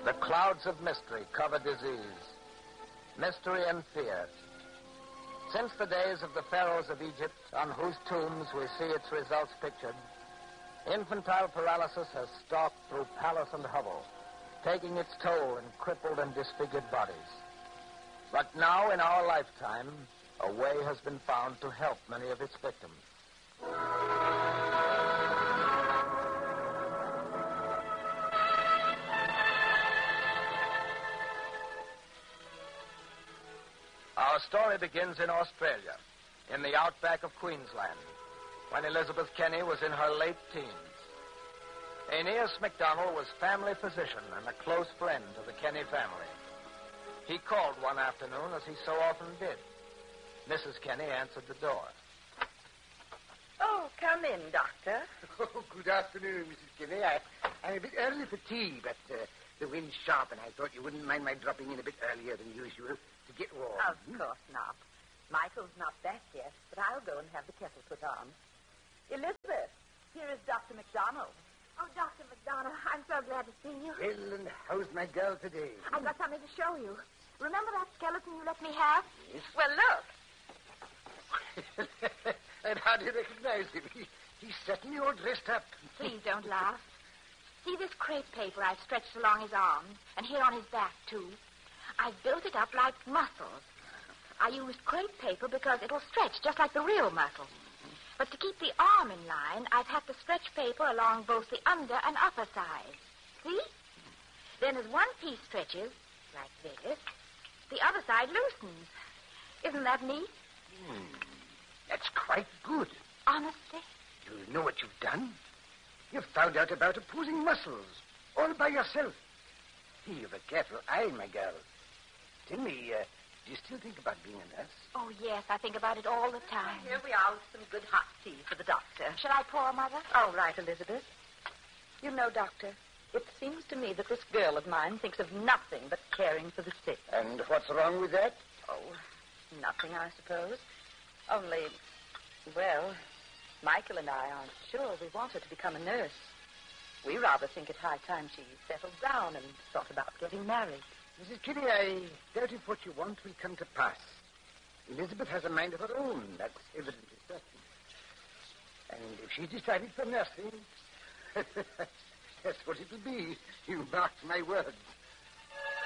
The clouds of mystery cover disease. Mystery and fear. Since the days of the pharaohs of Egypt, on whose tombs we see its results pictured, infantile paralysis has stalked through palace and hovel, taking its toll in crippled and disfigured bodies. But now, in our lifetime, a way has been found to help many of its victims. Our story begins in Australia, in the outback of Queensland, when Elizabeth Kenny was in her late teens. Aeneas MacDonald was family physician and a close friend to the Kenny family. He called one afternoon, as he so often did. Mrs. Kenny answered the door. Oh, come in, Doctor. Oh, good afternoon, Mrs. Kenny. I'm a bit early for tea, but the wind's sharp, and I thought you wouldn't mind my dropping in a bit earlier than usual to get warm. Of course not. Michael's not back yet, but I'll go and have the kettle put on. Elizabeth, here is Dr. MacDonald. Oh, Dr. MacDonald, I'm so glad to see you. Well, and how's my girl today? I've got something to show you. Remember that skeleton you let me have? Yes. Well, look. And how do you recognize him? He's certainly all dressed up. Please don't laugh. See this crepe paper I've stretched along his arms, and here on his back, too? I've built it up like muscles. I used crepe paper because it'll stretch just like the real muscle. But to keep the arm in line, I've had to stretch paper along both the under and upper sides. See? Then as one piece stretches, like this, the other side loosens. Isn't that neat? That's quite good. Honestly? You know what you've done? You've found out about opposing muscles, all by yourself. You've a careful eye, my girl. Tell me, do you still think about being a nurse? Oh, yes, I think about it all the time. Here we are with some good hot tea for the doctor. Shall I pour, Mother? All right, Elizabeth. You know, Doctor, it seems to me that this girl of mine thinks of nothing but caring for the sick. And what's wrong with that? Oh, nothing, I suppose. Only, well, Michael and I aren't sure we want her to become a nurse. We rather think it high time she settled down and thought about getting married. Mrs. Kitty, I doubt if what you want will come to pass. Elizabeth has a mind of her own, that's evidently certain. And if she's decided for nursing, that's what it'll be. You mark my words.